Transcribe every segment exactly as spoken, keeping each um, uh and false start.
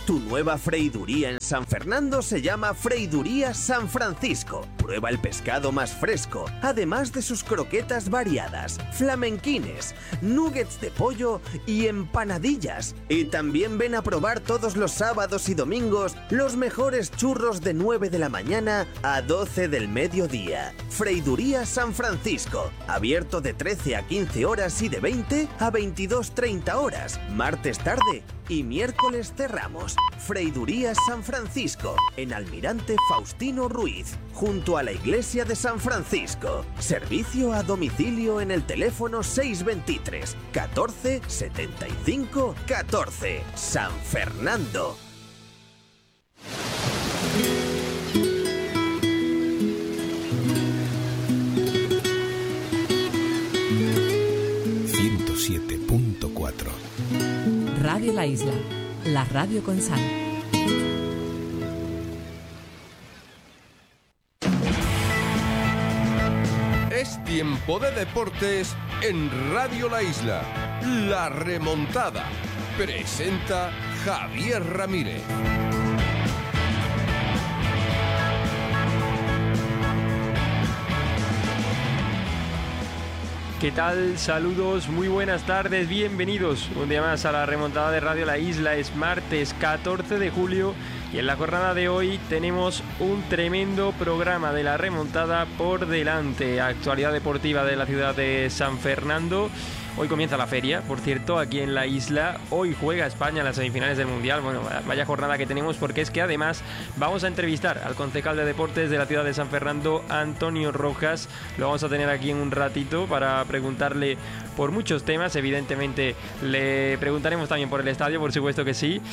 Tu nueva freiduría en San Fernando se llama Freiduría San Francisco. Prueba el pescado más fresco, además de sus croquetas variadas, flamenquines, nuggets de pollo y empanadillas. Y también ven a probar todos los sábados y domingos los mejores churros de nueve de la mañana a doce del mediodía. Freiduría San Francisco, abierto de trece a quince horas y de veinte a veintidós treinta horas, martes tarde y miércoles cerramos. Freiduría San Francisco, en Almirante Faustino Ruiz, junto a la iglesia de San Francisco. Servicio a domicilio en el teléfono seiscientos veintitrés, catorce, setenta y cinco, catorce. San Fernando. ciento siete punto cuatro. Radio La Isla, la radio con sal. Es tiempo de deportes en Radio La Isla. La remontada. Presenta Javier Ramírez. ¿Qué tal? Saludos, muy buenas tardes, bienvenidos un día más a la remontada de Radio La Isla. Es martes catorce de julio y en la jornada de hoy tenemos un tremendo programa de la remontada por delante. Actualidad deportiva de la ciudad de San Fernando. Hoy comienza la feria, por cierto, aquí en la isla. Hoy juega España en las semifinales del Mundial. Bueno, vaya jornada que tenemos, porque es que además vamos a entrevistar al concejal de deportes de la ciudad de San Fernando, Antonio Rojas. Lo vamos a tener aquí en un ratito para preguntarle por muchos temas. Evidentemente le preguntaremos también por el estadio, por supuesto que sí.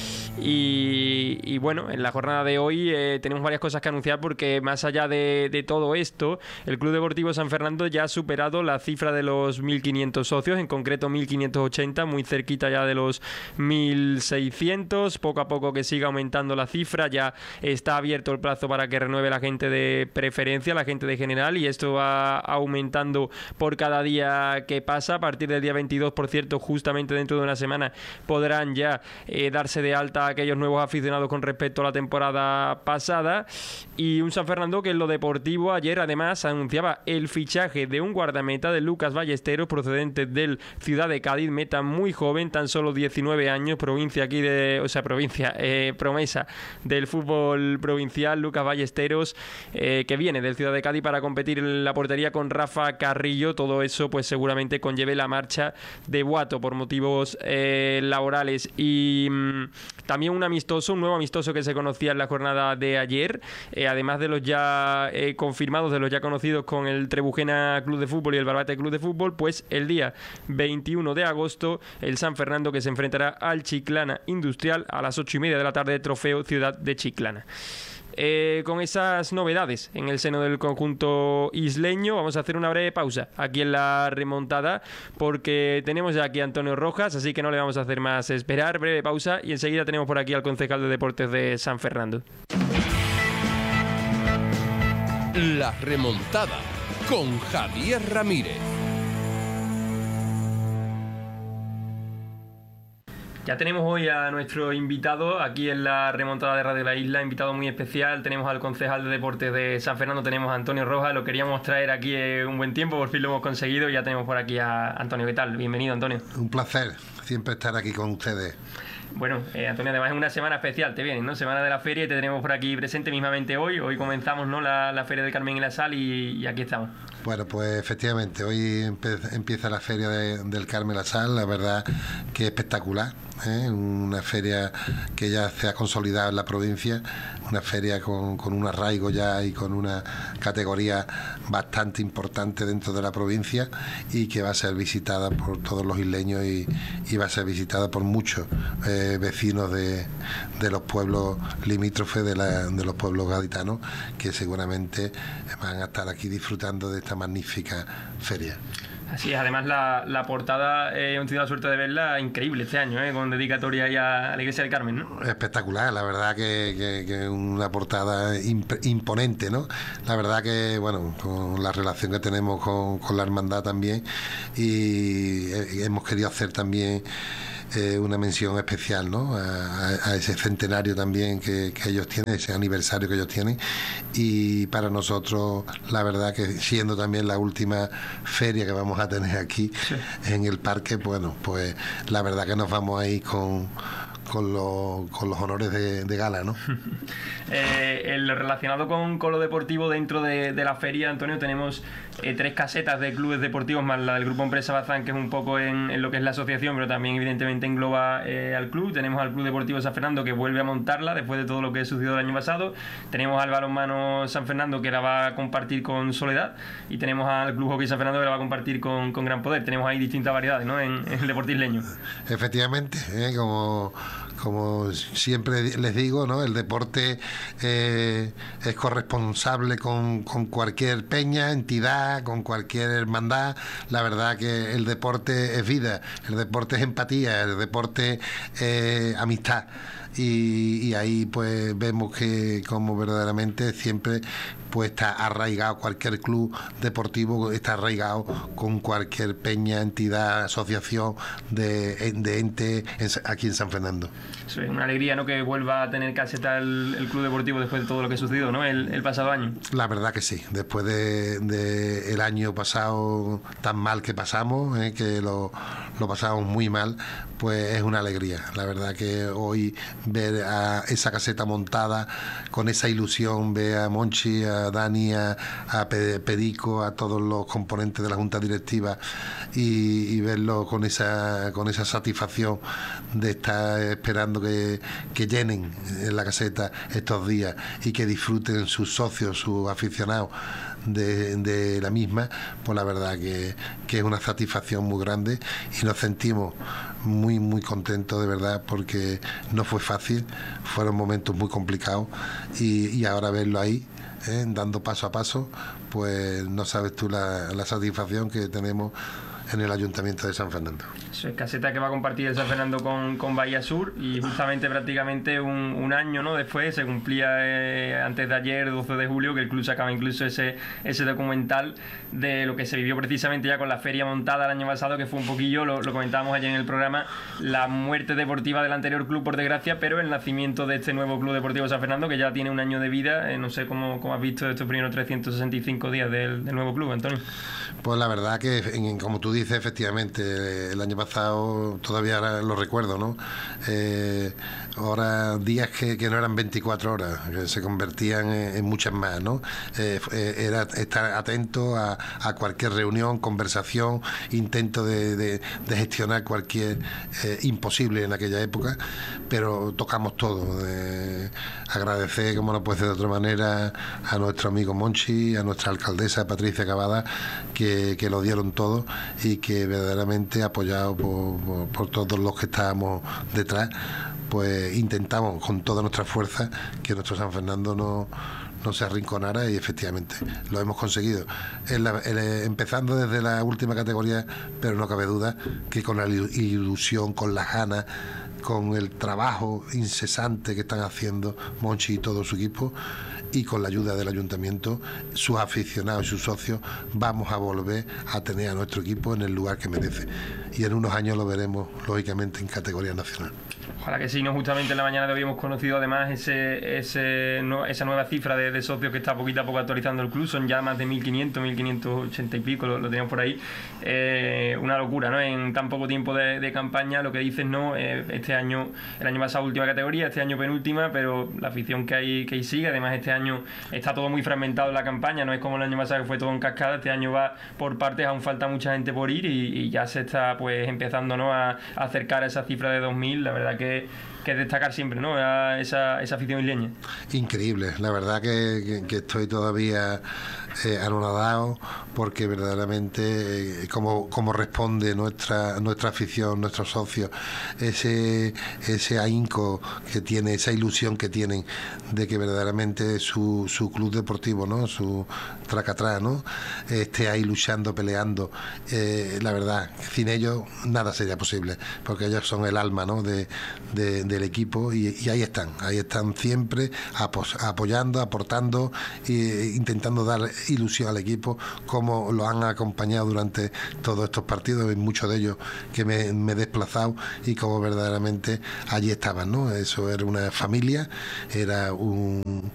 Y, y bueno, en la jornada de hoy eh, tenemos varias cosas que anunciar, porque más allá de, de todo esto, el Club Deportivo San Fernando ya ha superado la cifra de los mil quinientos socios, en concreto mil quinientos ochenta, muy cerquita ya de los mil seiscientos. Poco a poco que siga aumentando la cifra. Ya está abierto el plazo para que renueve la gente de preferencia, la gente de general, y esto va aumentando por cada día que pasa. A partir del día veintidós, por cierto, justamente dentro de una semana, podrán ya eh, darse de alta a aquellos nuevos aficionados con respecto a la temporada pasada. Y un San Fernando que en lo deportivo ayer además anunciaba el fichaje de un guardameta, de Lucas Ballesteros, procedente del Ciudad de Cádiz, meta muy joven, tan solo diecinueve años, provincia aquí de, o sea, provincia, eh, promesa del fútbol provincial, Lucas Ballesteros, eh, que viene del Ciudad de Cádiz para competir en la portería con Rafa Carrillo. Todo eso pues seguramente conlleve la marcha de Boato por motivos eh, laborales. Y mmm, también un amistoso, un nuevo amistoso que se conocía en la jornada de ayer, eh, además de los ya eh, confirmados, de los ya conocidos con el Trebujena Club de Fútbol y el Barbate Club de Fútbol. Pues el día veintiuno de agosto, el San Fernando que se enfrentará al Chiclana Industrial a las ocho y media de la tarde, trofeo Ciudad de Chiclana. Eh, con esas novedades en el seno del conjunto isleño, vamos a hacer una breve pausa aquí en la remontada, porque tenemos ya aquí a Antonio Rojas, así que no le vamos a hacer más esperar. Breve pausa y enseguida tenemos por aquí al concejal de deportes de San Fernando. La remontada con Javier Ramírez. Ya tenemos hoy a nuestro invitado aquí en la remontada de Radio La Isla, invitado muy especial. Tenemos al concejal de deportes de San Fernando, tenemos a Antonio Rojas. Lo queríamos traer aquí un buen tiempo, por fin lo hemos conseguido y ya tenemos por aquí a Antonio. ¿Qué tal? Bienvenido, Antonio. Un placer siempre estar aquí con ustedes. Bueno, eh, Antonio, además es una semana especial, te viene, ¿no? Semana de la feria, y te tenemos por aquí presente mismamente hoy. Hoy comenzamos, ¿no?, la, la Feria del Carmen y la Sal, y, y aquí estamos. Bueno, pues efectivamente, hoy empe- empieza la Feria de, del Carmen y la Sal, la verdad que espectacular, ¿eh? Una feria que ya se ha consolidado en la provincia, una feria con, con un arraigo ya y con una categoría bastante importante dentro de la provincia, y que va a ser visitada por todos los isleños y, y va a ser visitada por muchos eh, vecinos de, de los pueblos limítrofes, de, la, de los pueblos gaditanos, que seguramente van a estar aquí disfrutando de esta magnífica feria. Así es, además la, la portada, eh, hemos tenido la suerte de verla, increíble este año, ¿eh? Con dedicatoria ya a la Iglesia del Carmen, ¿no? Espectacular, la verdad que, que, que una portada imp- imponente, ¿no? La verdad que, bueno, con la relación que tenemos con, con la hermandad también, y hemos querido hacer también eh, una mención especial, ¿no? a, a ese centenario también que, que ellos tienen, ese aniversario que ellos tienen, y para nosotros la verdad que siendo también la última feria que vamos a tener aquí sí. en el parque, bueno, pues la verdad que nos vamos a ir con Con, lo, con los honores de, de gala, ¿no? eh, el relacionado con, con lo deportivo dentro de, de la feria, Antonio, tenemos eh, tres casetas de clubes deportivos más la del Grupo Empresa Bazán, que es un poco en, en lo que es la asociación, pero también evidentemente engloba eh, al club. Tenemos al Club Deportivo San Fernando, que vuelve a montarla después de todo lo que sucedió el año pasado. Tenemos al Balonmano San Fernando, que la va a compartir con Soledad, y tenemos al Club Hockey San Fernando, que la va a compartir con, con Gran Poder. Tenemos ahí distintas variedades, ¿no?, en, en el deporte isleño. Efectivamente, ¿eh? como Como siempre les digo, ¿no? El deporte eh, es corresponsable con, con cualquier peña, entidad, con cualquier hermandad. La verdad que el deporte es vida, el deporte es empatía, el deporte es amistad. Y, y ahí pues vemos que como verdaderamente siempre pues está arraigado cualquier club deportivo, está arraigado con cualquier peña, entidad, asociación de, de ente en, aquí en San Fernando. Sí, una alegría, ¿no?, que vuelva a tener caseta el, el club deportivo después de todo lo que sucedió, ¿no?, el, el pasado año. La verdad que sí, después de, de el año pasado tan mal que pasamos, ¿eh? que lo, lo pasamos muy mal, pues es una alegría. La verdad que hoy ver a esa caseta montada con esa ilusión, ver a Monchi, a Dani, a, a Perico, a todos los componentes de la Junta Directiva y, y verlo con esa con esa satisfacción de estar esperando que, que llenen la caseta estos días y que disfruten sus socios, sus aficionados de, de la misma, pues la verdad que, que es una satisfacción muy grande y nos sentimos muy muy contentos de verdad, porque no fue fácil, fueron momentos muy complicados y, y ahora verlo ahí, ¿eh? dando paso a paso, pues no sabes tú la, la satisfacción que tenemos en el Ayuntamiento de San Fernando. Eso es caseta que va a compartir el San Fernando con, con Bahía Sur, y justamente prácticamente un, un año, ¿no?, después se cumplía eh, antes de ayer, doce de julio, que el club sacaba incluso ese, ese documental de lo que se vivió precisamente ya con la feria montada el año pasado, que fue un poquillo, lo, lo comentábamos ayer en el programa, la muerte deportiva del anterior club, por desgracia, pero el nacimiento de este nuevo Club Deportivo San Fernando, que ya tiene un año de vida. Eh, no sé cómo, cómo has visto estos primeros trescientos sesenta y cinco días del, del nuevo club, Antonio. Pues la verdad que, en, como tú dices, efectivamente, el año pasado todavía lo recuerdo, ¿no? Eh, ahora días que, que no eran veinticuatro horas, que se convertían en, en muchas más, ¿no? Eh, era estar atento a, a cualquier reunión, conversación, intento de, de, de gestionar cualquier eh, imposible en aquella época, pero tocamos todo. Eh, agradecer, como no puede ser de otra manera, a nuestro amigo Monchi, a nuestra alcaldesa Patricia Cavada, que, que lo dieron todo y que verdaderamente, apoyado por, por, por todos los que estábamos detrás, pues intentamos con toda nuestra fuerza que nuestro San Fernando no, no se arrinconara, y efectivamente lo hemos conseguido. En la, en, empezando desde la última categoría, pero no cabe duda que con la ilusión, con las ganas, con el trabajo incesante que están haciendo Monchi y todo su equipo, y con la ayuda del ayuntamiento, sus aficionados y sus socios, vamos a volver a tener a nuestro equipo en el lugar que merece. Y en unos años lo veremos, lógicamente, en categoría nacional. Ojalá que sí, ¿no? Justamente en la mañana de hoy hemos conocido además ese, ese, no, esa nueva cifra de, de socios que está poquito a poco actualizando el club. Son ya más de mil quinientos, mil quinientos ochenta y pico, lo, lo teníamos por ahí. Eh, una locura, ¿no? En tan poco tiempo de, de campaña, lo que dices, ¿no? Eh, este año, el año pasado última categoría, este año penúltima, pero la afición que hay, que hay sigue. Además, este año está todo muy fragmentado en la campaña, no es como el año pasado que fue todo en cascada. Este año va por partes, aún falta mucha gente por ir, y, y ya se está pues empezando, ¿no?, a, a acercar a esa cifra de dos mil. La verdad que que destacar siempre, ¿no?, a esa, esa afición isleña. Increíble, la verdad que, que, que estoy todavía eh, anonadado, porque verdaderamente eh, como, como responde nuestra nuestra afición, nuestros socios, ese ese ahínco que tiene, esa ilusión que tienen de que verdaderamente su, su club deportivo, ¿no?, su Tracatrá, ¿no?, esté ahí luchando, peleando. Eh, la verdad, sin ellos nada sería posible, porque ellos son el alma, ¿no?, de, de del equipo, y, y ahí están, ahí están siempre apo apoyando, aportando e intentando dar ilusión al equipo, cómo lo han acompañado durante todos estos partidos, en muchos de ellos que me, me he desplazado, y cómo verdaderamente allí estaban, ¿no? Eso era una familia, era un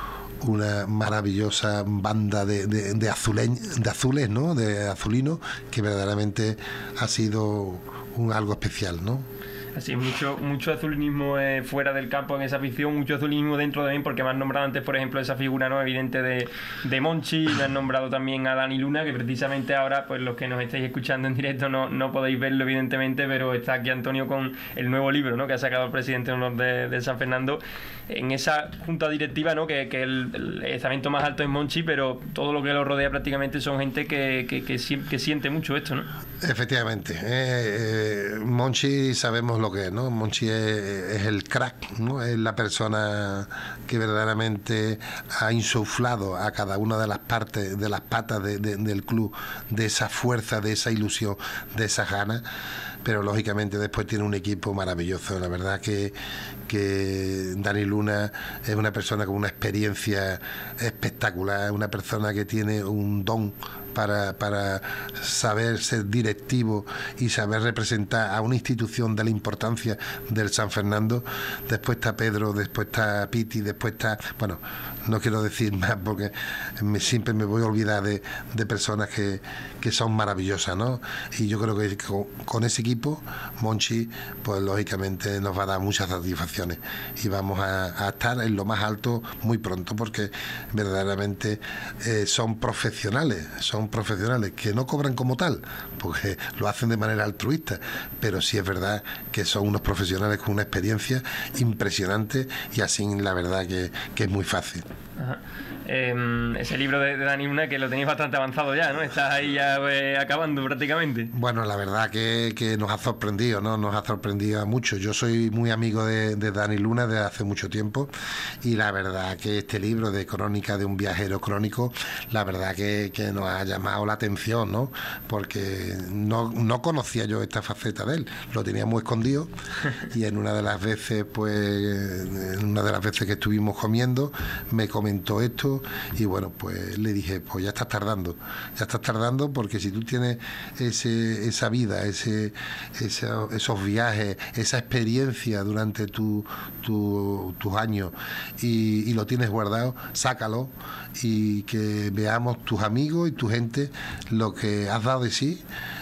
una maravillosa banda de, de, de, azuleñ, de azules, ¿no? De azulinos, que verdaderamente ha sido un algo especial, ¿no? Así, mucho mucho azulinismo eh, fuera del campo en esa afición, mucho azulinismo dentro también, porque me han nombrado antes, por ejemplo, esa figura no evidente de, de Monchi, me han nombrado también a Dani Luna, que precisamente ahora, pues los que nos estáis escuchando en directo no, no podéis verlo evidentemente, pero está aquí Antonio con el nuevo libro, ¿no?, que ha sacado el presidente de honor de, de San Fernando, en esa junta directiva, ¿no?, que, que el, el estamento más alto es Monchi, pero todo lo que lo rodea prácticamente son gente que, que, que, que siente mucho esto, ¿no? Efectivamente, eh, eh, Monchi sabemos lo que es, ¿no? Monchi es, es el crack, ¿no? Es la persona que verdaderamente ha insuflado a cada una de las partes, de las patas de, de, del club, de esa fuerza, de esa ilusión, de esas ganas. Pero lógicamente después tiene un equipo maravilloso. La verdad que, que Dani Luna es una persona con una experiencia espectacular, una persona que tiene un don para, para saber ser directivo y saber representar a una institución de la importancia del San Fernando. Después está Pedro, después está Piti, después está... Bueno, no quiero decir más porque me, siempre me voy a olvidar de, de personas que, que son maravillosas, ¿no? Y yo creo que con, con ese equipo, Monchi, pues lógicamente nos va a dar muchas satisfacciones y vamos a, a estar en lo más alto muy pronto, porque verdaderamente eh, son profesionales, son profesionales que no cobran como tal, porque lo hacen de manera altruista, pero sí es verdad que son unos profesionales con una experiencia impresionante, y así la verdad que, que es muy fácil. Ajá. Eh, ese libro de, de Dani Luna, que lo tenéis bastante avanzado ya, ¿no? Estás ahí ya eh, acabando prácticamente. Bueno, la verdad que, que nos ha sorprendido, ¿no? Nos ha sorprendido mucho. Yo soy muy amigo de, de Dani Luna desde hace mucho tiempo, y la verdad que este libro de Crónica de un viajero crónico, la verdad que, que nos ha llamado la atención, ¿no? Porque no, no conocía yo esta faceta de él, lo tenía muy escondido, y en una de las veces, pues, en una de las veces que estuvimos comiendo, me comentó esto. Y bueno, pues le dije, pues ya estás tardando, ya estás tardando, porque si tú tienes ese, esa vida, ese, ese, esos viajes, esa experiencia durante tu, tu, tus años, y, y lo tienes guardado, sácalo, y que veamos tus amigos y tu gente lo que has dado de sí,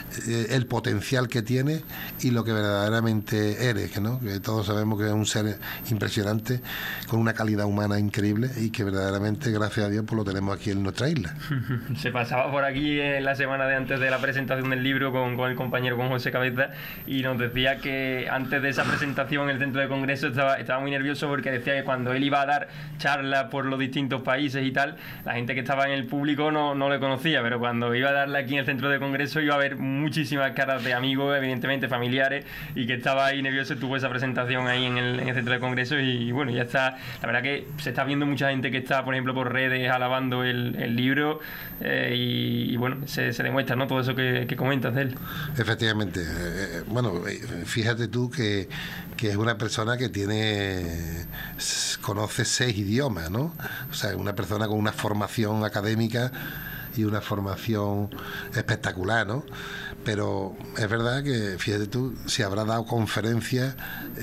el potencial que tienes y lo que verdaderamente eres, ¿no? Que todos sabemos que es un ser impresionante, con una calidad humana increíble, y que verdaderamente, gracias a Dios, pues lo tenemos aquí en nuestra isla. Se pasaba por aquí en la semana de antes de la presentación del libro con, con el compañero, con José Cabeza, y nos decía que antes de esa presentación en el centro de congreso estaba, estaba muy nervioso, porque decía que cuando él iba a dar charlas por los distintos países y tal, la gente que estaba en el público no, no le conocía, pero cuando iba a darle aquí en el centro de congreso iba a haber muchísimas caras de amigos, evidentemente familiares, y que estaba ahí nervioso. Tuvo esa presentación ahí en el, en el centro de congreso, y bueno, ya está. La verdad que se está viendo mucha gente que está, por ejemplo, por redes alabando el, el libro, eh, y, y bueno, se, se demuestra, ¿no?, todo eso que, que comentas de él. Efectivamente. Eh, bueno, fíjate tú que, que es una persona que tiene, conoce seis idiomas, ¿no? O sea, una persona con una formación académica y una formación espectacular, ¿no? Pero es verdad que, fíjate tú, si habrá dado conferencias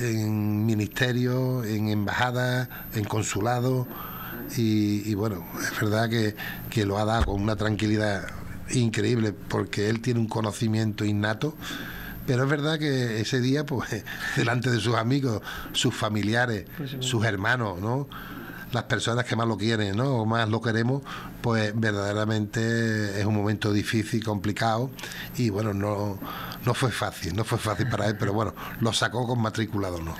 en ministerios, en embajadas, en consulados, y, y bueno, es verdad que, que lo ha dado con una tranquilidad increíble, porque él tiene un conocimiento innato. Pero es verdad que ese día, pues, delante de sus amigos, sus familiares, sus hermanos, ¿no?, las personas que más lo quieren, ¿no?, o más lo queremos, pues verdaderamente es un momento difícil, complicado, y bueno, no, no fue fácil, no fue fácil para él, pero bueno, lo sacó con matrícula de honor.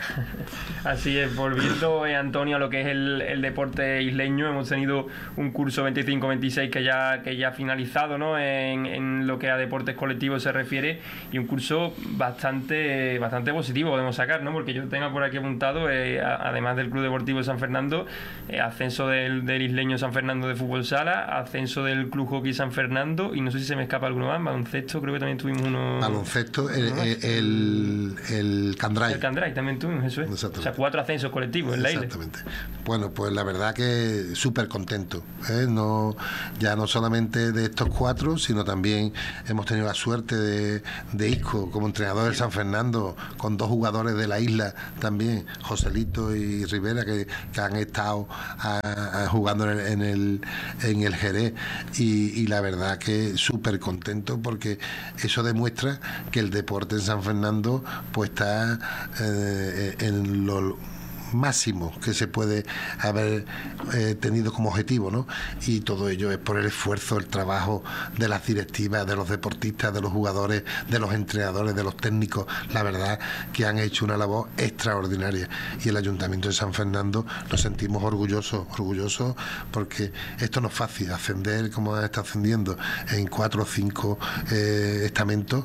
Así es, volviendo, eh, Antonio, a lo que es el, el deporte isleño, hemos tenido un curso veinticinco veintiséis que ya, que ya ha finalizado, ¿no?, en, en lo que a deportes colectivos se refiere, y un curso bastante, bastante positivo podemos sacar, ¿no?, porque yo tengo por aquí apuntado, eh, a, además del Club Deportivo San Fernando, Eh, ascenso del, del isleño San Fernando de fútbol sala, ascenso del Club Hockey San Fernando, y no sé si se me escapa alguno más, baloncesto, creo que también tuvimos uno. Baloncesto baloncesto, el, el, el, el Candray. El Candray también tuvimos, eso es. O sea, cuatro ascensos colectivos en la isla. Exactamente. Bueno, pues la verdad que súper contento, ¿eh? No, ya no solamente de estos cuatro, sino también hemos tenido la suerte de, de Isco como entrenador del San Fernando, con dos jugadores de la isla también, Joselito y Rivera, que, que han estado a, a jugando en el, en el, en el Jerez, y, y la verdad que súper contento, porque eso demuestra que el deporte en San Fernando pues está eh, en lo máximo que se puede haber eh, tenido como objetivo, ¿no? Y todo ello es por el esfuerzo, el trabajo de las directivas, de los deportistas, de los jugadores, de los entrenadores, de los técnicos. La verdad que han hecho una labor extraordinaria, y el Ayuntamiento de San Fernando nos sentimos orgullosos, orgullosos, porque esto no es fácil, ascender como está ascendiendo en cuatro o cinco eh, estamentos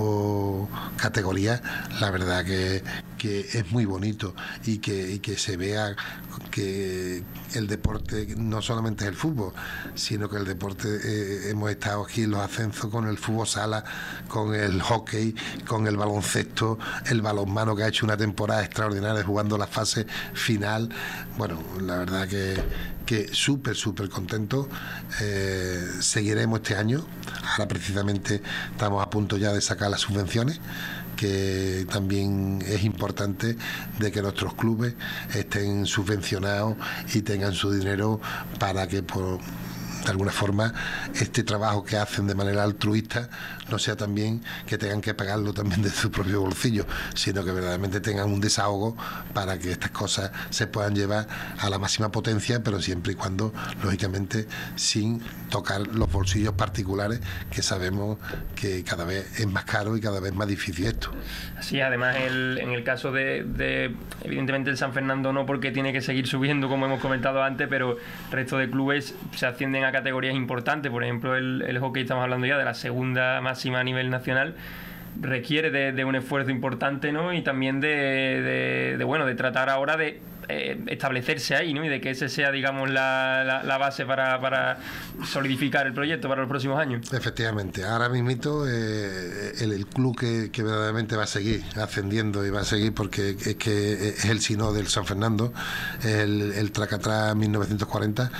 o categorías. La verdad que, que es muy bonito, y que y que se vea que el deporte no solamente es el fútbol, sino que el deporte, eh, hemos estado aquí en los ascensos con el fútbol sala, con el hockey, con el baloncesto, el balonmano, que ha hecho una temporada extraordinaria jugando la fase final. Bueno, la verdad que que súper, súper contento. Eh, seguiremos este año. Ahora precisamente estamos a punto ya de sacar las subvenciones, que también es importante de que nuestros clubes estén subvencionados y tengan su dinero para que, por de alguna forma, este trabajo que hacen de manera altruista no sea también que tengan que pagarlo también de su propio bolsillo, sino que verdaderamente tengan un desahogo para que estas cosas se puedan llevar a la máxima potencia, pero siempre y cuando, lógicamente, sin tocar los bolsillos particulares, que sabemos que cada vez es más caro y cada vez más difícil esto. Sí, además el, en el caso de, de evidentemente el San Fernando no, porque tiene que seguir subiendo, como hemos comentado antes, pero el resto de clubes se ascienden a categorías importantes. Por ejemplo, el, el hockey, estamos hablando ya de la segunda máxima a nivel nacional, requiere de, de un esfuerzo importante, ¿no? Y también de, de, de bueno, de tratar ahora de eh, establecerse ahí, ¿no? Y de que ese sea, digamos, la, la, la base para, para solidificar el proyecto para los próximos años. Efectivamente, ahora mismito eh, el, el club que, que verdaderamente va a seguir ascendiendo, y va a seguir porque es que es el sino del San Fernando, el, el Tracatrá mil novecientos cuarenta.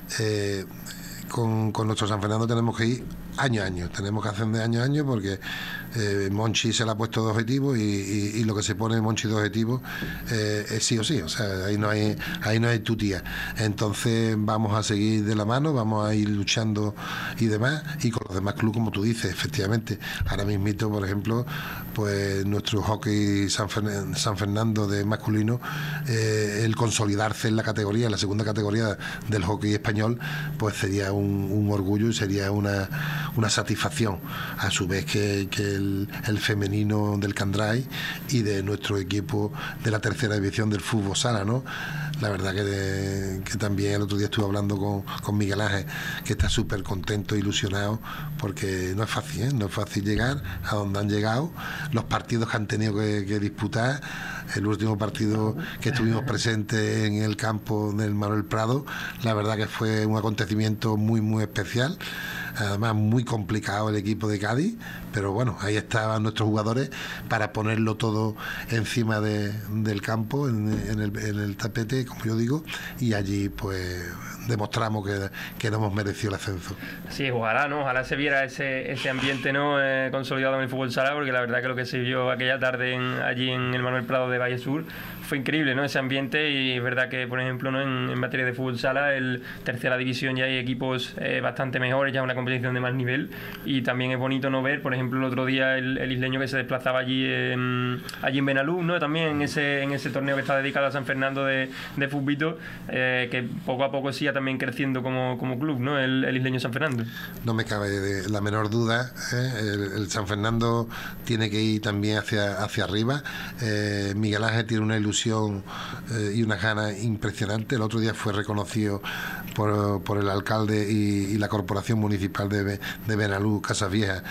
eh, Con, con nuestro San Fernando tenemos que ir año a año, tenemos que ascender año a año, porque eh, Monchi se le ha puesto de objetivo, y, y, y lo que se pone Monchi de objetivo eh, es sí o sí, o sea, ahí no hay ahí no hay tutía. Entonces vamos a seguir de la mano, vamos a ir luchando y demás, y con los demás clubes, como tú dices, efectivamente. Ahora mismito, por ejemplo, pues nuestro hockey San, Fern- San Fernando de masculino, eh, el consolidarse en la categoría, en la segunda categoría del hockey español, pues sería un, un orgullo y sería una una satisfacción, a su vez que, que el, el femenino del Candray y de nuestro equipo de la tercera división del fútbol sala, ¿no? La verdad que, de, que también el otro día estuve hablando con, con Miguel Ángel, que está súper contento, ilusionado, porque no es fácil, ¿eh? No es fácil llegar a donde han llegado, los partidos que han tenido que, que disputar. El último partido que estuvimos presentes en el campo del Manuel Prado, la verdad que fue un acontecimiento muy, muy especial. Además, muy complicado el equipo de Cádiz, pero bueno, ahí estaban nuestros jugadores para ponerlo todo encima de, del campo, en, en, el, en el tapete, como yo digo, y allí pues demostramos que, que no hemos merecido el ascenso. Sí, ojalá, ¿no? Ojalá se viera ese, ese ambiente, ¿no? Eh, consolidado en el fútbol sala, porque la verdad que lo que se vio aquella tarde en, allí en el Manuel Prado de Valle Sur fue increíble, ¿no? Ese ambiente, y es verdad que, por ejemplo, ¿no? en, en materia de fútbol sala, el tercera división ya hay equipos eh, bastante mejores, ya una competición de más nivel, y también es bonito no ver, por ejemplo, el otro día el, el isleño que se desplazaba allí en, allí en Benalú, ¿no? También en ese, en ese torneo que está dedicado a San Fernando de, de fútbol, eh, que poco a poco siga también creciendo como, como club, ¿no? El, el isleño San Fernando. No me cabe de la menor duda, ¿eh? el, el San Fernando tiene que ir también hacia, hacia arriba. eh, Miguel Ángel tiene una ilusión eh, y unas ganas impresionantes. El otro día fue reconocido por, por el alcalde y, y la corporación municipal de, de Benalú, Casas Viejas,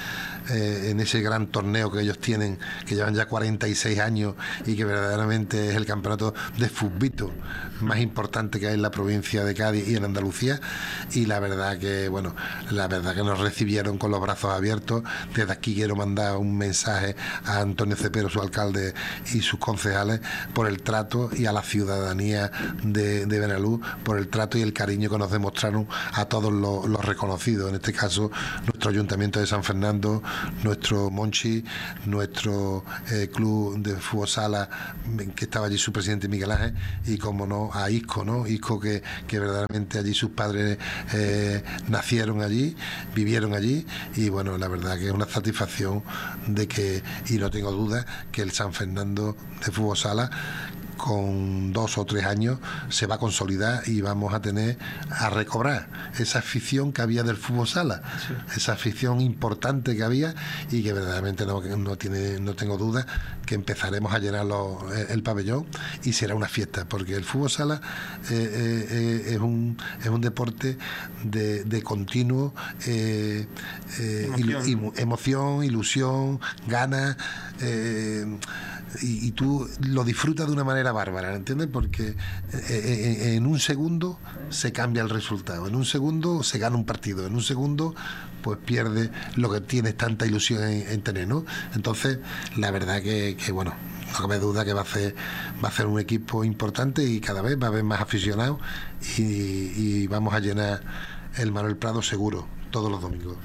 eh, en ese gran torneo que ellos tienen, que llevan ya cuarenta y seis años y que verdaderamente es el campeonato de futbito más importante que hay en la provincia de Cádiz y en Andalucía. Y la verdad que, bueno, la verdad que nos recibieron con los brazos abiertos. Desde aquí quiero mandar un mensaje a Antonio Cepero, su alcalde, y sus concejales, por el trato, y a la ciudadanía de, de Benaluz por el trato y el cariño que nos demostraron a todos los, los reconocidos, en este caso nuestro Ayuntamiento de San Fernando, nuestro Monchi, nuestro eh, club de fútbol sala, que estaba allí su presidente Miguel Ángel, y como no, a Isco, ¿no? Isco que, que verdaderamente allí sus padres eh, nacieron allí, vivieron allí, y bueno, la verdad que es una satisfacción de que, y no tengo duda, que el San Fernando de fútbol sala con dos o tres años se va a consolidar y vamos a tener a recobrar esa afición que había del fútbol sala, sí. Esa afición importante que había, y que verdaderamente no, no tiene, no tengo duda que empezaremos a llenar los, el pabellón, y será una fiesta, porque el fútbol sala eh, eh, es un es un deporte de, de continuo eh, eh, emoción. Ilu, emoción, ilusión, ganas, eh, y, y tú lo disfrutas de una manera bárbara, ¿entiendes? Porque eh, en un segundo se cambia el resultado, en un segundo se gana un partido, en un segundo pues pierde lo que tienes tanta ilusión en, en tener, ¿no? Entonces, la verdad que, que bueno, no cabe duda que va a ser va a ser un equipo importante, y cada vez va a haber más aficionados, y, y vamos a llenar el Manuel Prado seguro todos los domingos.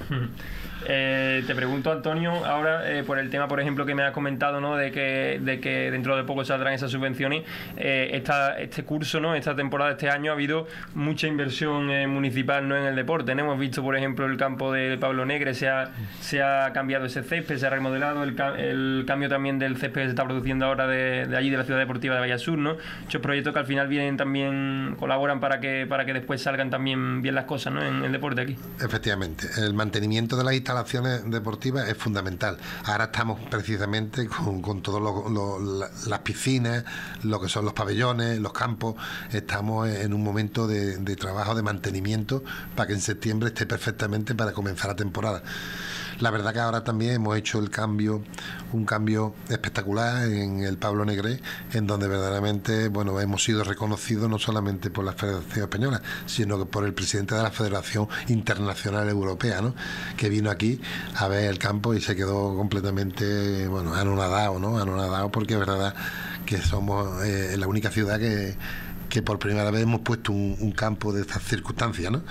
Eh, te pregunto, Antonio, ahora eh, por el tema, por ejemplo, que me has comentado, ¿no? de que de que dentro de poco saldrán esas subvenciones. Eh, esta, este curso, ¿no? Esta temporada, este año, ha habido mucha inversión eh, municipal, ¿no? en el deporte, ¿no? Hemos visto, por ejemplo, el campo de Pablo Negre, se ha, se ha cambiado ese césped, se ha remodelado, el, el cambio también del césped que se está produciendo ahora de, de allí, de la ciudad deportiva de Vallasur, ¿no? Muchos proyectos que al final vienen también, colaboran para que para que después salgan también bien las cosas, ¿no? en el deporte aquí. Efectivamente, el mantenimiento de las instalaciones deportivas es fundamental. Ahora estamos precisamente con, con todas las piscinas, lo que son los pabellones, los campos. Estamos en un momento de, de trabajo de mantenimiento para que en septiembre esté perfectamente para comenzar la temporada. La verdad que ahora también hemos hecho el cambio, un cambio espectacular en el Pablo Negre, en donde verdaderamente, bueno, hemos sido reconocidos no solamente por la Federación Española, sino que por el presidente de la Federación Internacional Europea, ¿no? Que vino aquí a ver el campo y se quedó completamente, bueno, anonadado, ¿no? Anonadado, porque es verdad que somos eh, la única ciudad que, que por primera vez hemos puesto un, un campo de estas circunstancias, ¿no?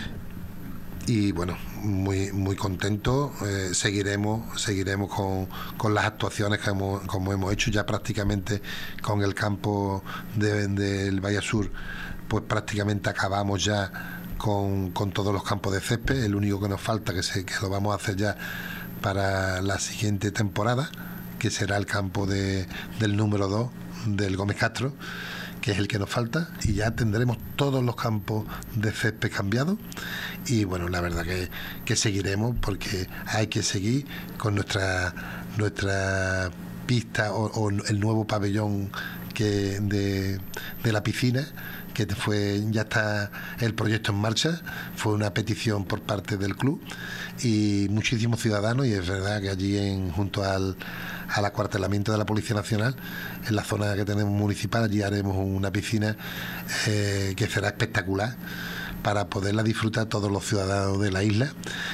Y bueno, muy muy contento. Eh, seguiremos seguiremos con, con las actuaciones que hemos, como hemos hecho ya prácticamente con el campo de, del Vallasur, pues prácticamente acabamos ya con, con todos los campos de césped. El único que nos falta, que, se, que lo vamos a hacer ya para la siguiente temporada, que será el campo de, del número dos del Gómez Castro, que es el que nos falta, y ya tendremos todos los campos de césped cambiados. Y bueno, la verdad que, que seguiremos, porque hay que seguir con nuestra nuestra pista o, o el nuevo pabellón que de, de la piscina, que fue ya está el proyecto en marcha. Fue una petición por parte del club y muchísimos ciudadanos, y es verdad que allí en junto al al acuartelamiento de la Policía Nacional, en la zona que tenemos municipal, allí haremos una piscina eh, que será espectacular para poderla disfrutar todos los ciudadanos de la isla.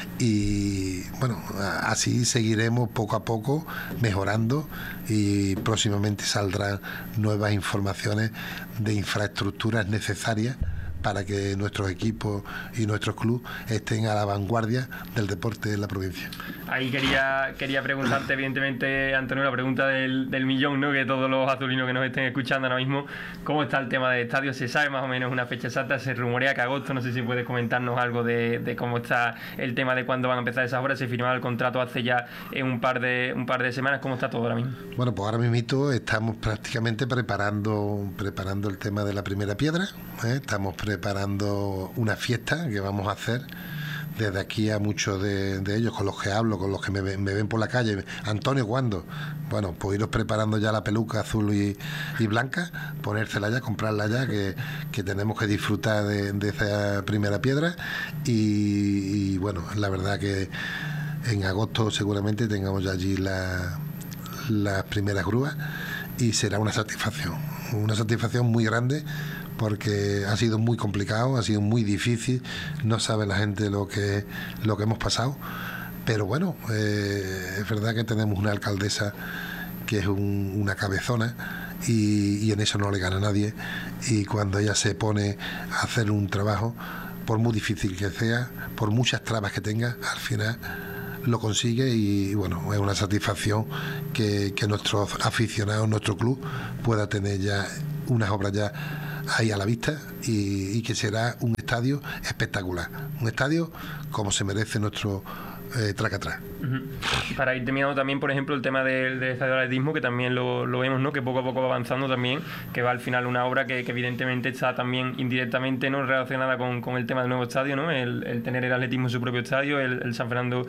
Y bueno, así seguiremos poco a poco mejorando, y próximamente saldrán nuevas informaciones de infraestructuras necesarias para que nuestros equipos y nuestros clubes estén a la vanguardia del deporte en la provincia. Ahí quería quería preguntarte, evidentemente, Antonio, la pregunta del, del millón, ¿no? Que todos los azulinos que nos estén escuchando ahora mismo, ¿cómo está el tema del estadio? ¿Se sabe más o menos una fecha exacta? Se rumorea que agosto, no sé si puedes comentarnos algo de, de cómo está el tema de cuándo van a empezar esas obras. Se firmaba el contrato hace ya un par de un par de semanas. ¿Cómo está todo ahora mismo? Bueno, pues ahora mismo estamos prácticamente preparando preparando el tema de la primera piedra, ¿eh? Estamos preparando una fiesta que vamos a hacer desde aquí a muchos de, de ellos, con los que hablo, con los que me, me ven por la calle. Antonio, ¿cuándo? Bueno, pues iros preparando ya la peluca azul y, y blanca, ponérsela ya, comprarla ya, que, que tenemos que disfrutar de, de esa primera piedra. Y, y bueno, la verdad que en agosto seguramente tengamos ya allí la, las primeras grúas y será una satisfacción, una satisfacción muy grande, porque ha sido muy complicado, ha sido muy difícil, no sabe la gente lo que, lo que hemos pasado, pero bueno, eh, es verdad que tenemos una alcaldesa que es un, una cabezona y, y en eso no le gana a nadie, y cuando ella se pone a hacer un trabajo, por muy difícil que sea, por muchas trabas que tenga, al final lo consigue y bueno, es una satisfacción que, que nuestros aficionados, nuestro club pueda tener ya unas obras ya ahí a la vista y, y que será un estadio espectacular, un estadio como se merece nuestro eh, Tracatrá. Uh-huh. Para ir terminando también, por ejemplo, el tema del, del estadio de atletismo, que también lo, lo vemos, ¿no? Que poco a poco va avanzando también, que va al final una obra que, que evidentemente está también indirectamente no relacionada con, con el tema del nuevo estadio, ¿no? El, el tener el atletismo en su propio estadio, el, el San Fernando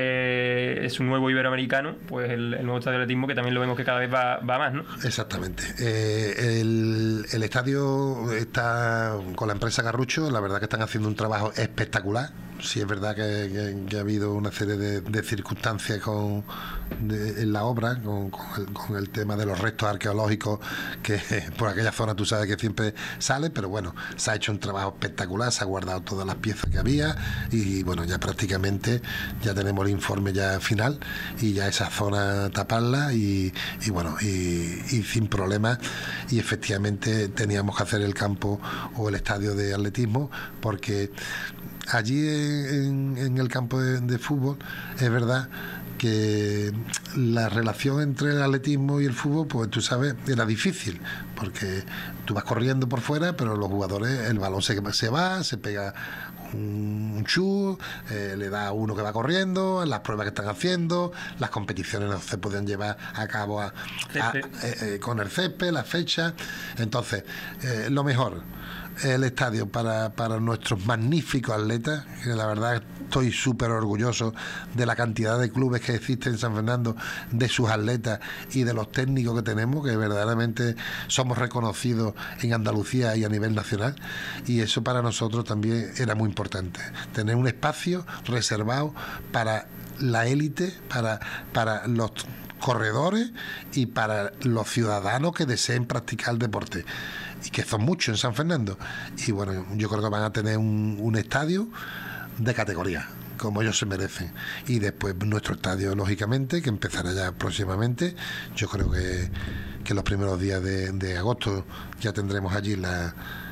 eh, es un nuevo iberoamericano, pues el, el nuevo estadio de atletismo que también lo vemos que cada vez va, va más, ¿no? Exactamente. Eh, el, el estadio está con la empresa Garrucho, la verdad que están haciendo un trabajo espectacular. Sí, es verdad que, que, que ha habido una serie de, de circunstancias con, de, en la obra, con, con, el, con el tema de los restos arqueológicos, que por aquella zona tú sabes que siempre sale, pero bueno, se ha hecho un trabajo espectacular, se ha guardado todas las piezas que había y bueno, ya prácticamente ya tenemos el informe ya final y ya esa zona taparla y, y bueno, y, y sin problemas, y efectivamente teníamos que hacer el campo o el estadio de atletismo, porque allí en, en el campo de, de fútbol es verdad que la relación entre el atletismo y el fútbol, pues tú sabes, era difícil, porque tú vas corriendo por fuera, pero los jugadores, el balón se, se va, se pega un, un chut, eh, le da a uno que va corriendo, las pruebas que están haciendo, las competiciones no se pueden llevar a cabo a, a, eh, eh, con el césped, las fechas. Entonces, eh, lo mejor, el estadio para, para nuestros magníficos atletas, que la verdad estoy súper orgulloso de la cantidad de clubes que existen en San Fernando, de sus atletas y de los técnicos que tenemos, que verdaderamente somos reconocidos en Andalucía y a nivel nacional, y eso para nosotros también era muy importante, tener un espacio reservado para la élite, para, para los corredores y para los ciudadanos que deseen practicar el deporte, y que son muchos en San Fernando. Y bueno, yo creo que van a tener un, un estadio de categoría, como ellos se merecen. Y después nuestro estadio, lógicamente, que empezará ya próximamente. Yo creo que, que los primeros días de, de agosto ya tendremos allí la,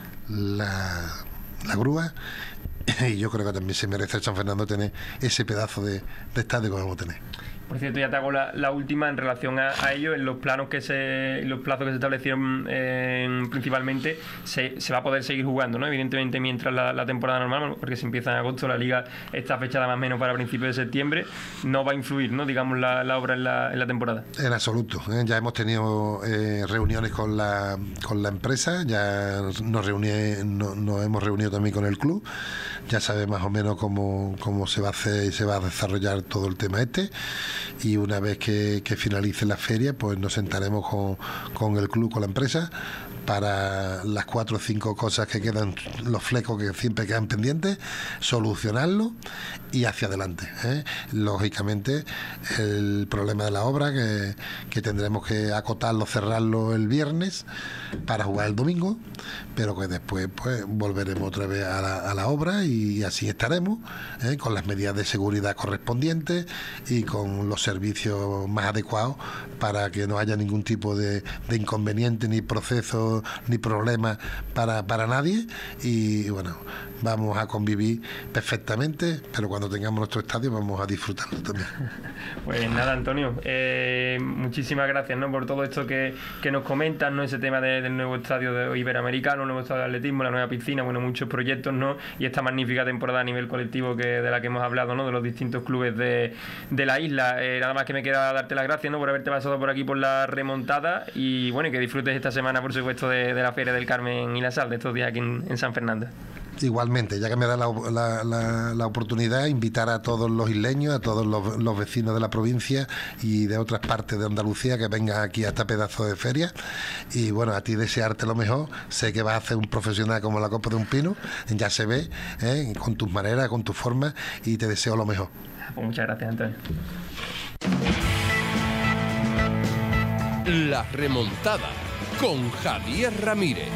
la, la grúa. Y yo creo que también se merece el San Fernando tener ese pedazo de, de estadio que vamos a tener. Por cierto, ya te hago la, la última en relación a, a ello. En los planos que se, los plazos que se establecieron eh, principalmente, se, se va a poder seguir jugando, ¿no? Evidentemente, mientras la, la temporada normal, porque si empieza en agosto, la liga está fechada más o menos para principios de septiembre, no va a influir, ¿no? Digamos, la, la obra en la, en la temporada. En absoluto, ¿eh? Ya hemos tenido eh, reuniones con la, con la empresa, ya nos, reuní, no, nos hemos reunido también con el club, ya sabe más o menos cómo, cómo se va a hacer y se va a desarrollar todo el tema este. Y una vez que, que finalice la feria, pues nos sentaremos con, con el club, con la empresa, para las cuatro o cinco cosas que quedan, los flecos que siempre quedan pendientes, solucionarlo y hacia adelante, ¿eh? Lógicamente, el problema de la obra, que, que tendremos que acotarlo, cerrarlo el viernes para jugar el domingo, pero que después pues volveremos otra vez a la, a la obra y así estaremos, ¿eh? Con las medidas de seguridad correspondientes y con los servicios más adecuados para que no haya ningún tipo de, de inconveniente ni proceso ni problema para, para nadie. Y bueno, vamos a convivir perfectamente, pero cuando tengamos nuestro estadio vamos a disfrutarlo también. Pues nada, Antonio, eh, muchísimas gracias, ¿no? Por todo esto que, que nos comentas, ¿no? Ese tema de, del nuevo estadio de iberoamericano, el nuevo estadio de atletismo, la nueva piscina, bueno, muchos proyectos, ¿no? Y esta magnífica temporada a nivel colectivo que de la que hemos hablado, ¿no? De los distintos clubes de, de la isla. Eh, nada más que me queda darte las gracias, ¿no? Por haberte pasado por aquí por la remontada y bueno, y que disfrutes esta semana, por supuesto, de, de la Feria del Carmen y la Sal, de estos días aquí en, en San Fernando. igualmente, ya que me da la, la, la, la oportunidad, invitar a todos los isleños, a todos los, los vecinos de la provincia y de otras partes de Andalucía que vengan aquí a este pedazo de feria. Y bueno, a ti desearte lo mejor. Sé que vas a ser un profesional como la copa de un pino, ya se ve, ¿eh? Con tus maneras, con tus formas, y te deseo lo mejor. Pues muchas gracias, Antonio. La remontada con Javier Ramírez.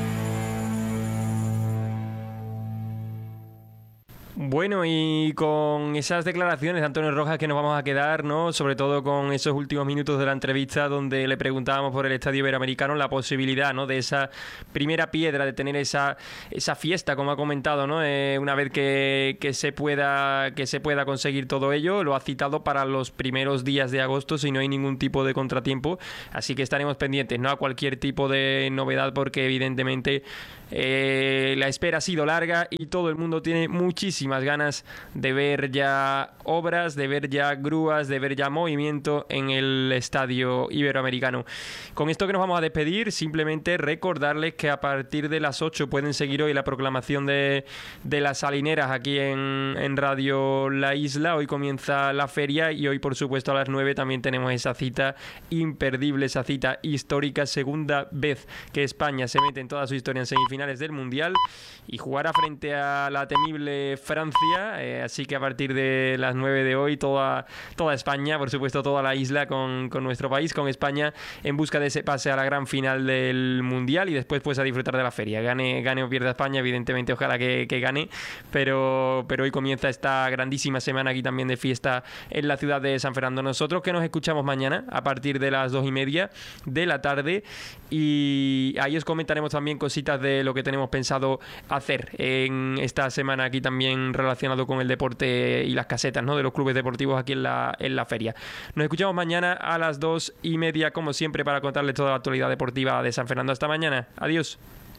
Bueno, y con esas declaraciones de Antonio Rojas que nos vamos a quedar, ¿no? Sobre todo con esos últimos minutos de la entrevista donde le preguntábamos por el Estadio Iberoamericano, la posibilidad, ¿no?, de esa primera piedra, de tener esa esa fiesta, como ha comentado, ¿no? Eh, una vez que, que se pueda que se pueda conseguir todo ello, lo ha citado para los primeros días de agosto, si no hay ningún tipo de contratiempo. Así que estaremos pendientes, ¿no?, a cualquier tipo de novedad, porque evidentemente eh, la espera ha sido larga y todo el mundo tiene muchísimas ganas de ver ya obras, de ver ya grúas, de ver ya movimiento en el Estadio Iberoamericano. Con esto que nos vamos a despedir, simplemente recordarles que a partir de las ocho pueden seguir hoy la proclamación de, de las salineras aquí en, en Radio La Isla. Hoy comienza la feria y hoy, por supuesto, a las nueve también tenemos esa cita imperdible, esa cita histórica, segunda vez que España se mete en toda su historia en semifinales del Mundial y jugará frente a la temible Francia, eh, así que a partir de las nueve de hoy toda, toda España, por supuesto toda la isla con, con nuestro país, con España, en busca de ese pase a la gran final del Mundial y después pues a disfrutar de la feria. Gane, gane o pierda España, evidentemente ojalá que, que gane, pero, pero hoy comienza esta grandísima semana aquí también de fiesta en la ciudad de San Fernando. Nosotros que nos escuchamos mañana a partir de las dos y media de la tarde y ahí os comentaremos también cositas de lo que tenemos pensado hacer en esta semana aquí también relacionado con el deporte y las casetas, ¿no?, de los clubes deportivos aquí en la, en la feria. Nos escuchamos mañana a las dos y media, como siempre, para contarles toda la actualidad deportiva de San Fernando. Hasta mañana. Adiós.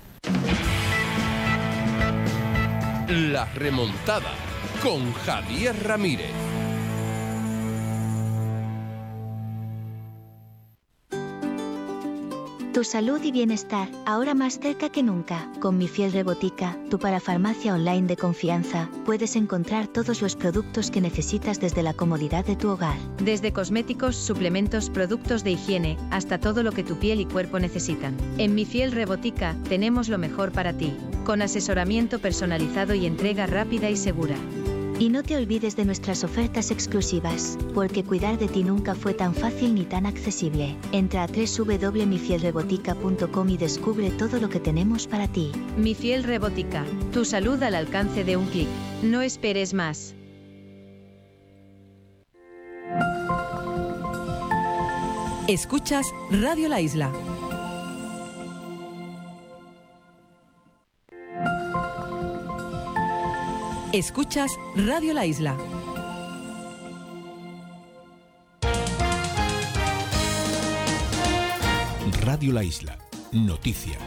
La remontada con Javier Ramírez. Tu salud y bienestar, ahora más cerca que nunca. Con Mi Fiel Rebotica, tu parafarmacia online de confianza, puedes encontrar todos los productos que necesitas desde la comodidad de tu hogar. Desde cosméticos, suplementos, productos de higiene, hasta todo lo que tu piel y cuerpo necesitan. En Mi Fiel Rebotica, tenemos lo mejor para ti, con asesoramiento personalizado y entrega rápida y segura. Y no te olvides de nuestras ofertas exclusivas, porque cuidar de ti nunca fue tan fácil ni tan accesible. Entra a doble u doble u doble u punto mi fiel rebotica punto com y descubre todo lo que tenemos para ti. Mi Fiel Rebotica, tu salud al alcance de un clic. No esperes más. Escuchas Radio La Isla. Escuchas Radio La Isla. Radio La Isla. Noticias.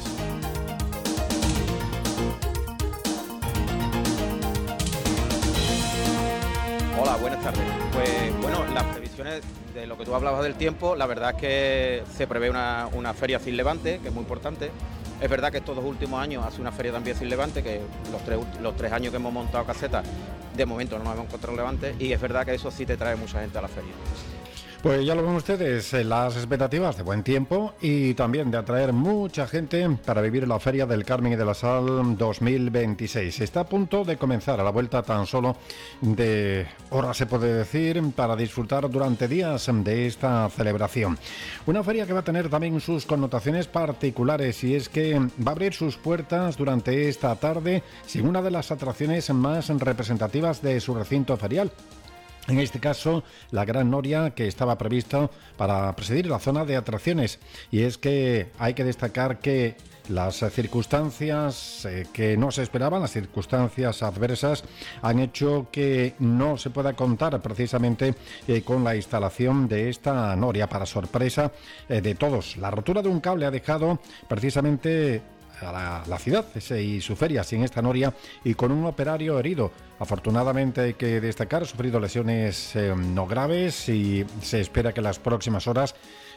Hola, buenas tardes. Pues bueno, las previsiones de lo que tú hablabas del tiempo, la verdad es que se prevé una, una feria sin levante, que es muy importante. Es verdad que estos dos últimos años hace una feria también sin levante, que los tres, los tres años que hemos montado casetas, de momento no nos hemos encontrado levante, y es verdad que eso sí te trae mucha gente a la feria. Pues ya lo ven ustedes, las expectativas de buen tiempo y también de atraer mucha gente para vivir la Feria del Carmen y de la Sal dos mil veintiséis. Está a punto de comenzar, a la vuelta tan solo de horas se puede decir, para disfrutar durante días de esta celebración. Una feria que va a tener también sus connotaciones particulares y es que va a abrir sus puertas durante esta tarde sin una de las atracciones más representativas de su recinto ferial. En este caso, la Gran Noria, que estaba prevista para presidir la zona de atracciones. Y es que hay que destacar que las circunstancias eh, que no se esperaban, las circunstancias adversas, han hecho que no se pueda contar precisamente eh, con la instalación de esta noria, para sorpresa eh, de todos. La rotura de un cable ha dejado precisamente a la, la ciudad ese, y su feria sin esta noria y con un operario herido. Afortunadamente, hay que destacar, ha sufrido lesiones eh, no graves y se espera que en las próximas horas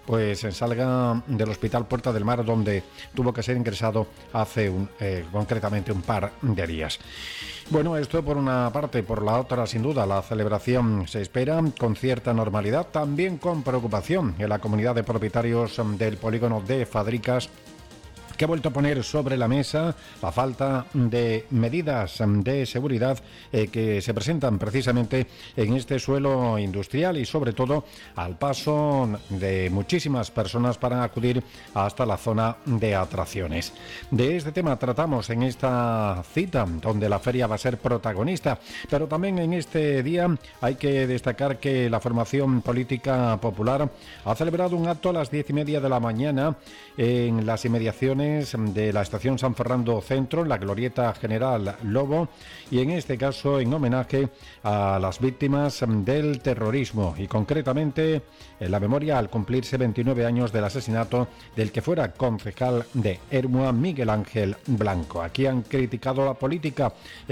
pues salga del Hospital Puerta del Mar, donde tuvo que ser ingresado hace un, eh, concretamente un par de días. Bueno, esto por una parte. Por la otra, sin duda, la celebración se espera con cierta normalidad, también con preocupación en la comunidad de propietarios del polígono de Fadricas, que ha vuelto a poner sobre la mesa la falta de medidas de seguridad eh, que se presentan precisamente en este suelo industrial y sobre todo al paso de muchísimas personas para acudir hasta la zona de atracciones. De este tema tratamos en esta cita donde la feria va a ser protagonista, pero también en este día hay que destacar que la formación política popular ha celebrado un acto a las diez y media de la mañana en las inmediaciones de la estación San Fernando Centro, en la glorieta General Lobo, y en este caso en homenaje a las víctimas del terrorismo y concretamente en la memoria al cumplirse veintinueve años del asesinato del que fuera concejal de Ermua, Miguel Ángel Blanco. Aquí han criticado la política